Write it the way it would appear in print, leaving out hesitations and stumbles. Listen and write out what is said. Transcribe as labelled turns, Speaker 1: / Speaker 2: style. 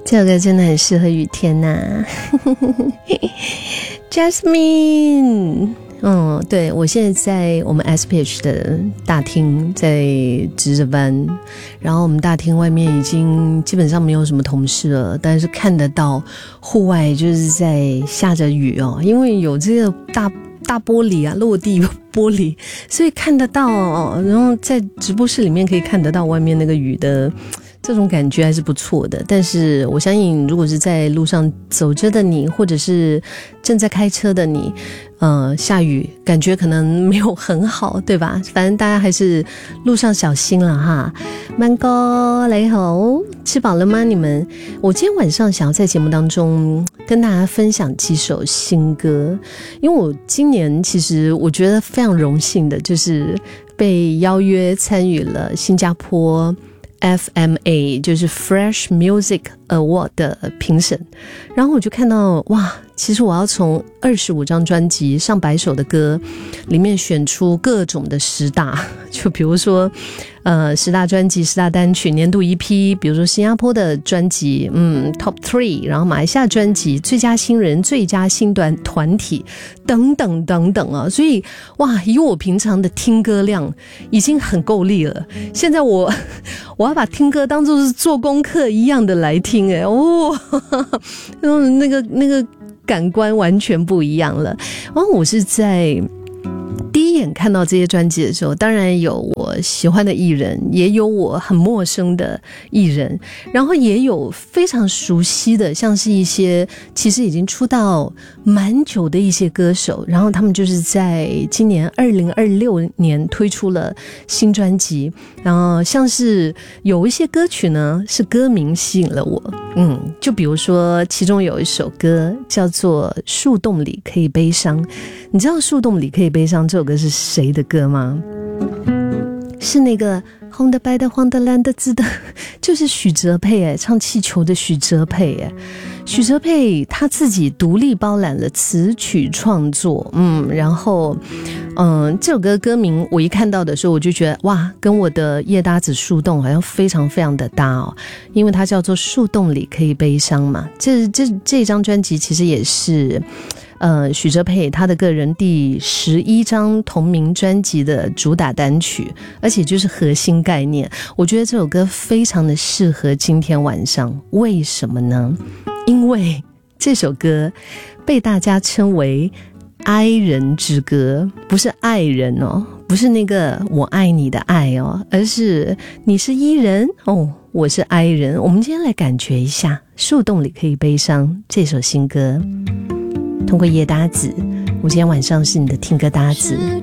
Speaker 1: 这首歌真的很适合雨天啊Jasmine。对，我现在在我们 SPH 的大厅在值着班，然后我们大厅外面已经基本上没有什么同事了，但是看得到户外就是在下着雨哦，因为有这个大玻璃啊，落地玻璃，所以看得到哦，然后在直播室里面可以看得到外面那个雨的这种感觉还是不错的。但是我相信如果是在路上走着的你，或者是正在开车的你，下雨感觉可能没有很好，对吧？反正大家还是路上小心了哈。曼哥你好，吃饱了吗你们？我今天晚上想要在节目当中跟大家分享几首新歌，因为我今年其实我觉得非常荣幸的就是被邀约参与了新加坡FMA 就是 Fresh Music Award 的评审，然后我就看到哇，其实我要从25张专辑上百首的歌里面选出各种的10大，就比如说10大专辑、10大单曲、年度EP，比如说新加坡的专辑Top 3， 然后马来西亚专辑、最佳新人、最佳新团体等等等等啊，所以哇，以我平常的听歌量已经很够力了，现在我要把听歌当作是做功课一样的来听那个感官完全不一样了。然后我是在第一眼看到这些专辑的时候，当然有我喜欢的艺人，也有我很陌生的艺人，然后也有非常熟悉的，像是一些其实已经出道蛮久的一些歌手，然后他们就是在今年2026年推出了新专辑，然后像是有一些歌曲呢是歌名吸引了我，就比如说其中有一首歌叫做《树洞里可以悲伤》，你知道《树洞里可以悲伤》这首歌是谁的歌吗？是那个红的白的黄的蓝的紫的，就是许哲佩唱气球的许哲佩许哲佩他自己独立包揽了词曲创作，然后这首歌歌名我一看到的时候，我就觉得哇，跟我的夜搭子树洞好像非常非常的搭哦，因为它叫做树洞里可以悲伤嘛。这张专辑其实也是许哲佩他的个人第11张同名专辑的主打单曲，而且就是核心概念，我觉得这首歌非常的适合今天晚上。为什么呢？因为这首歌被大家称为哀人之歌，不是爱人哦，不是那个我爱你的爱哦，而是你是伊人哦，我是哀人。我们今天来感觉一下树洞里可以悲伤这首新歌，通过夜搭子，我今天晚上是你的听歌搭子。